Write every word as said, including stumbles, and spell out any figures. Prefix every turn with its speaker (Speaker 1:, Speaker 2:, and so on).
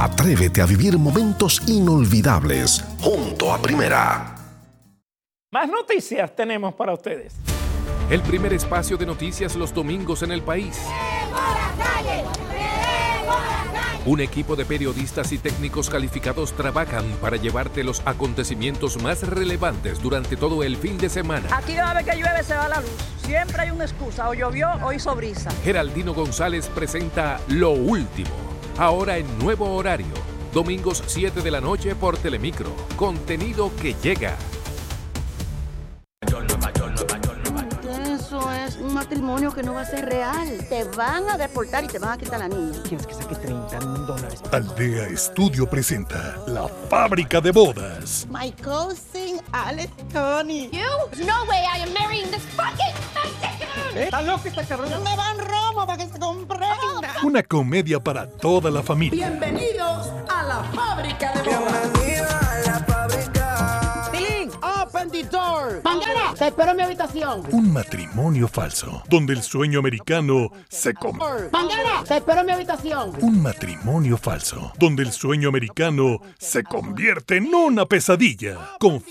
Speaker 1: Atrévete a vivir momentos inolvidables junto a Primera.
Speaker 2: Más noticias tenemos para ustedes.
Speaker 3: El primer espacio de noticias los domingos en el país. Un equipo de periodistas y técnicos calificados trabajan para llevarte los acontecimientos más relevantes durante todo el fin de semana.
Speaker 4: Aquí cada vez que llueve se va la luz. Siempre hay una excusa. O llovió o hizo brisa.
Speaker 3: Geraldino González presenta Lo Último. Ahora en nuevo horario. Domingos siete de la noche por Telemicro. Contenido que llega.
Speaker 5: Eso es un matrimonio que no va a ser real. Te van a deportar y te van a quitar la niña.
Speaker 2: ¿Quieres que saque treinta mil dólares?
Speaker 6: Aldea Estudio presenta La Fábrica de Bodas.
Speaker 5: My cousin Alex Tony.
Speaker 7: You? There's no way I am marrying this fucking Mexican!
Speaker 2: ¿Está loco esta carrera?
Speaker 5: Me van Roma para que se comprenda.
Speaker 6: Una comedia para toda la familia.
Speaker 5: Bienvenidos a La Fábrica de Bodas.
Speaker 8: Bienvenido a la fábrica.
Speaker 5: Tilín, open the door. Mangana, te espero en mi habitación.
Speaker 6: Un matrimonio falso, donde el sueño americano se convierte.
Speaker 5: Mangana, te espero en mi habitación.
Speaker 6: Un matrimonio falso, donde el sueño americano se convierte en una pesadilla. Con